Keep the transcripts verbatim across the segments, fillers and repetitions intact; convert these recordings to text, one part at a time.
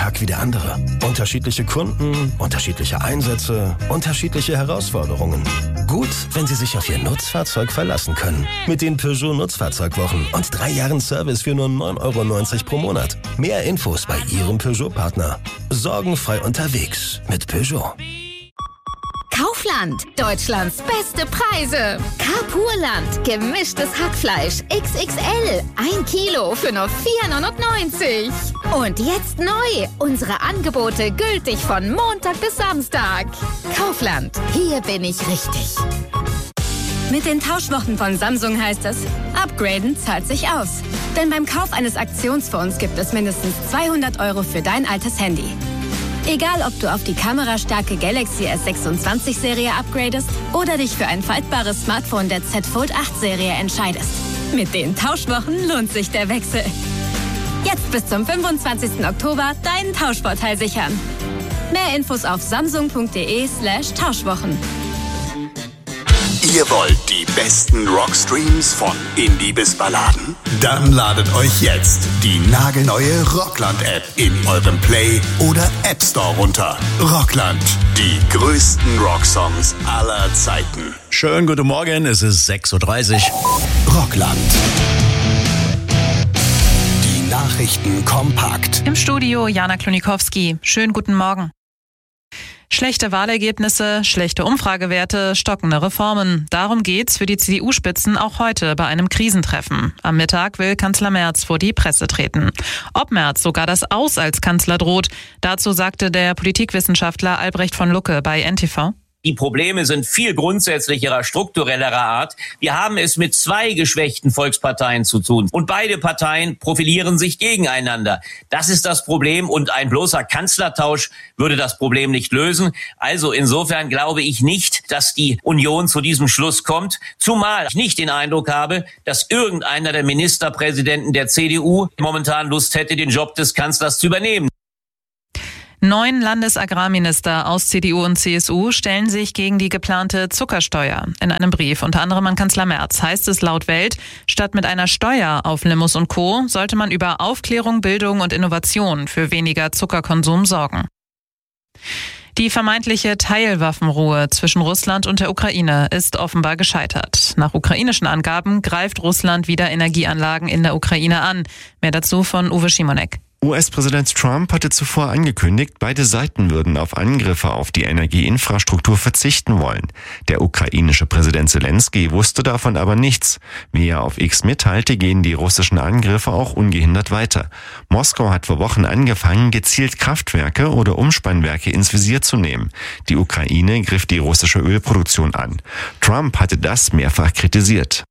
Tag wie der andere. Unterschiedliche Kunden, unterschiedliche Einsätze, unterschiedliche Herausforderungen. Gut, wenn Sie sich auf Ihr Nutzfahrzeug verlassen können. Mit den Peugeot Nutzfahrzeugwochen und drei Jahren Service für nur neun Euro neunzig pro Monat. Mehr Infos bei Ihrem Peugeot-Partner. Sorgenfrei unterwegs mit Peugeot. Kaufland, Deutschlands beste Preise. Carpurland, gemischtes Hackfleisch X X L, ein Kilo für nur vier neunundneunzig. Und jetzt neu, unsere Angebote gültig von Montag bis Samstag. Kaufland, hier bin ich richtig. Mit den Tauschwochen von Samsung heißt es, upgraden zahlt sich aus. Denn beim Kauf eines Aktionsphones gibt es mindestens zweihundert Euro für dein altes Handy. Egal, ob du auf die kamerastarke Galaxy S sechsundzwanzig Serie upgradest oder dich für ein faltbares Smartphone der Z Fold acht Serie entscheidest. Mit den Tauschwochen lohnt sich der Wechsel. Jetzt bis zum fünfundzwanzigsten Oktober deinen Tauschvorteil sichern. Mehr Infos auf samsung.de slash Tauschwochen. Ihr wollt die besten Rockstreams von Indie bis Balladen? Dann ladet euch jetzt die nagelneue Rockland-App in eurem Play- oder App Store runter. Rockland, die größten Rocksongs aller Zeiten. Schönen guten Morgen, es ist sechs Uhr dreißig. Rockland. Die Nachrichten kompakt. Im Studio Jana Klonikowski. Schönen guten Morgen. Schlechte Wahlergebnisse, schlechte Umfragewerte, stockende Reformen. Darum geht's für die C D U-Spitzen auch heute bei einem Krisentreffen. Am Mittag will Kanzler Merz vor die Presse treten. Ob Merz sogar das Aus als Kanzler droht, dazu sagte der Politikwissenschaftler Albrecht von Lucke bei N T V. Die Probleme sind viel grundsätzlicherer, strukturellerer Art. Wir haben es mit zwei geschwächten Volksparteien zu tun. Und beide Parteien profilieren sich gegeneinander. Das ist das Problem und ein bloßer Kanzlertausch würde das Problem nicht lösen. Also insofern glaube ich nicht, dass die Union zu diesem Schluss kommt. Zumal ich nicht den Eindruck habe, dass irgendeiner der Ministerpräsidenten der C D U momentan Lust hätte, den Job des Kanzlers zu übernehmen. Neun Landesagrarminister aus C D U und C S U stellen sich gegen die geplante Zuckersteuer. In einem Brief unter anderem an Kanzler Merz heißt es laut Welt, statt mit einer Steuer auf Limous und Co. sollte man über Aufklärung, Bildung und Innovation für weniger Zuckerkonsum sorgen. Die vermeintliche Teilwaffenruhe zwischen Russland und der Ukraine ist offenbar gescheitert. Nach ukrainischen Angaben greift Russland wieder Energieanlagen in der Ukraine an. Mehr dazu von Uwe Schimonek. U S-Präsident Trump hatte zuvor angekündigt, beide Seiten würden auf Angriffe auf die Energieinfrastruktur verzichten wollen. Der ukrainische Präsident Zelensky wusste davon aber nichts. Wie er auf X mitteilte, gehen die russischen Angriffe auch ungehindert weiter. Moskau hat vor Wochen angefangen, gezielt Kraftwerke oder Umspannwerke ins Visier zu nehmen. Die Ukraine griff die russische Ölproduktion an. Trump hatte das mehrfach kritisiert.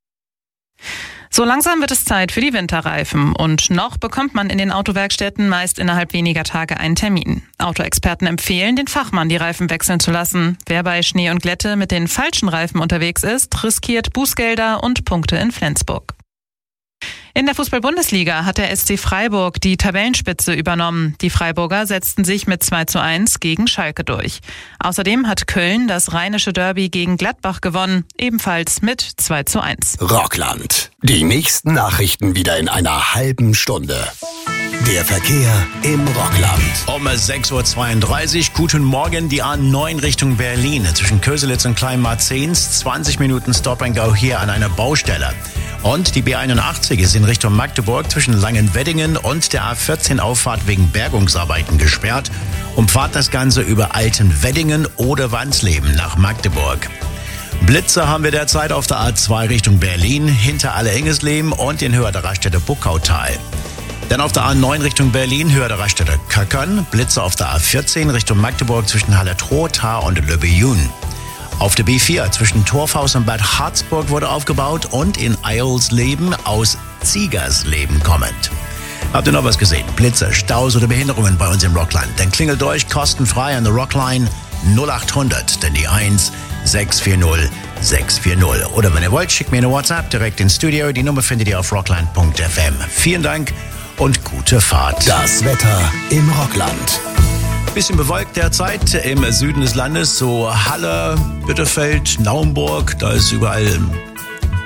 So langsam wird es Zeit für die Winterreifen und noch bekommt man in den Autowerkstätten meist innerhalb weniger Tage einen Termin. Autoexperten empfehlen, den Fachmann die Reifen wechseln zu lassen. Wer bei Schnee und Glätte mit den falschen Reifen unterwegs ist, riskiert Bußgelder und Punkte in Flensburg. In der Fußball-Bundesliga hat der S C Freiburg die Tabellenspitze übernommen. Die Freiburger setzten sich mit zwei zu eins gegen Schalke durch. Außerdem hat Köln das rheinische Derby gegen Gladbach gewonnen, ebenfalls mit zwei zu eins. Rockland. Die nächsten Nachrichten wieder in einer halben Stunde. Der Verkehr im Rockland. Um sechs Uhr zweiunddreißig, guten Morgen, die A neun Richtung Berlin. Zwischen Köselitz und Kleinmarzens, zwanzig Minuten Stop and Go hier an einer Baustelle. Und die B einundachtzig ist in Richtung Magdeburg zwischen Langenweddingen und der A vierzehn Auffahrt wegen Bergungsarbeiten gesperrt. Umfahrt das Ganze über Altenweddingen oder Wansleben nach Magdeburg. Blitze haben wir derzeit auf der A zwei Richtung Berlin, hinter Alle-Engesleben und in Höhe der Raststätte Buckautal. Dann auf der A neun Richtung Berlin, Höhe der Raststätte Köckern, Blitze auf der A vierzehn Richtung Magdeburg zwischen Halle-Trotha und Löbejun. Auf der B vier zwischen Torfhaus und Bad Harzburg wurde aufgebaut und in Eilsleben aus Ziegersleben kommend. Habt ihr noch was gesehen? Blitze, Staus oder Behinderungen bei uns im Rockland? Dann klingelt durch kostenfrei an der Rockline null acht hundert, denn die eins sechs vier null sechs vier null. Oder wenn ihr wollt, schickt mir eine WhatsApp direkt ins Studio. Die Nummer findet ihr auf rockland punkt f m. Vielen Dank und gute Fahrt. Das Wetter im Rockland. Bisschen bewölkt derzeit im Süden des Landes, so Halle, Bitterfeld, Naumburg, da ist überall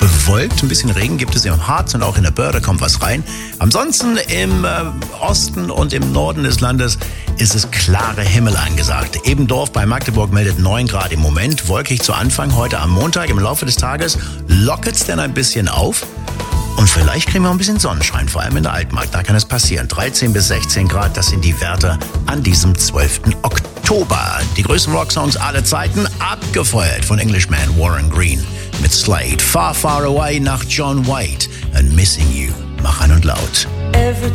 bewölkt. Ein bisschen Regen gibt es im Harz und auch in der Börde kommt was rein. Ansonsten im äh, Osten und im Norden des Landes ist es klare Himmel angesagt. Ebendorf bei Magdeburg meldet neun Grad im Moment. Wolkig zu Anfang heute am Montag. Im Laufe des Tages lockert es dann ein bisschen auf. Und vielleicht kriegen wir auch ein bisschen Sonnenschein, vor allem in der Altmark. Da kann es passieren. dreizehn bis sechzehn Grad, das sind die Werte an diesem zwölften Oktober. Die größten Rocksongs aller Zeiten, abgefeuert von Englishman Warren Green mit Slade. Far, Far Away nach John White and Missing You. Mach an und laut. Every